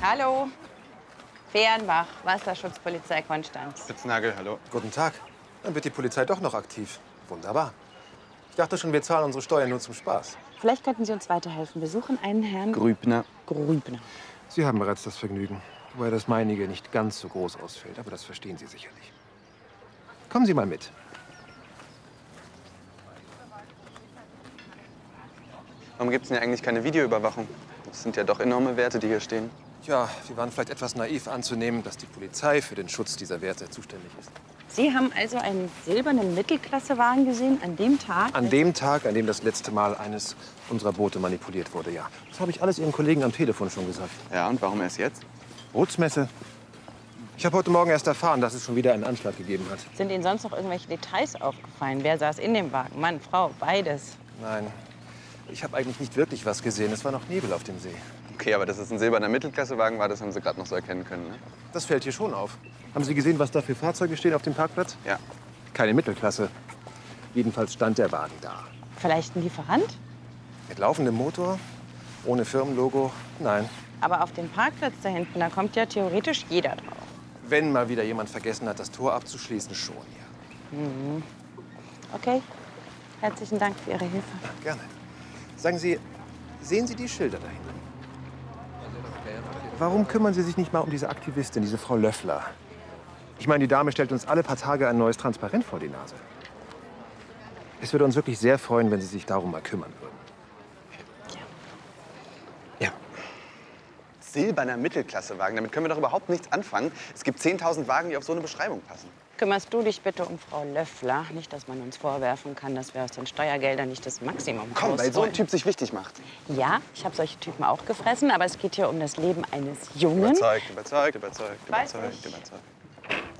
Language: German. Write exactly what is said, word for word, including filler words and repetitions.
Hallo. Fehrenbach, Wasserschutzpolizei Konstanz. Spitznagel, hallo. Guten Tag. Dann wird die Polizei doch noch aktiv. Wunderbar. Ich dachte schon, wir zahlen unsere Steuern nur zum Spaß. Vielleicht könnten Sie uns weiterhelfen. Wir suchen einen Herrn Grübner. Grübner. Sie haben bereits das Vergnügen. Wobei das meinige nicht ganz so groß ausfällt, aber das verstehen Sie sicherlich. Kommen Sie mal mit. Warum gibt es denn hier eigentlich keine Videoüberwachung? Das sind ja doch enorme Werte, die hier stehen. Ja, wir waren vielleicht etwas naiv anzunehmen, dass die Polizei für den Schutz dieser Werte zuständig ist. Sie haben also einen silbernen Mittelklassewagen gesehen an dem Tag? An dem Tag, an dem das letzte Mal eines unserer Boote manipuliert wurde, ja. Das habe ich alles Ihren Kollegen am Telefon schon gesagt. Ja, und warum erst jetzt? Bootsmesse. Ich habe heute Morgen erst erfahren, dass es schon wieder einen Anschlag gegeben hat. Sind Ihnen sonst noch irgendwelche Details aufgefallen? Wer saß in dem Wagen? Mann, Frau, beides? Nein, ich habe eigentlich nicht wirklich was gesehen. Es war noch Nebel auf dem See. Okay, aber dass es ein silberner Mittelklassewagen war, das haben Sie gerade noch so erkennen können, ne? Das fällt hier schon auf. Haben Sie gesehen, was da für Fahrzeuge stehen auf dem Parkplatz? Ja. Keine Mittelklasse. Jedenfalls stand der Wagen da. Vielleicht ein Lieferant? Mit laufendem Motor? Ohne Firmenlogo? Nein. Aber auf dem Parkplatz da hinten, da kommt ja theoretisch jeder drauf. Wenn mal wieder jemand vergessen hat, das Tor abzuschließen, schon, ja. Mhm. Okay. Herzlichen Dank für Ihre Hilfe. Gerne. Sagen Sie, sehen Sie die Schilder da hinten? Warum kümmern Sie sich nicht mal um diese Aktivistin, diese Frau Löffler? Ich meine, die Dame stellt uns alle paar Tage ein neues Transparent vor die Nase. Es würde uns wirklich sehr freuen, wenn Sie sich darum mal kümmern würden. Ja. Ja. Silberner Mittelklassewagen, damit können wir doch überhaupt nichts anfangen. Es gibt zehntausend Wagen, die auf so eine Beschreibung passen. Kümmerst du dich bitte um Frau Löffler? Nicht, dass man uns vorwerfen kann, dass wir aus den Steuergeldern nicht das Maximum Komm, weil so ein rausholen. Typ sich wichtig macht. Ja, ich habe solche Typen auch gefressen, aber es geht hier um das Leben eines Jungen. Überzeugt, überzeugt, überzeugt, Weiß überzeugt, ich. überzeugt.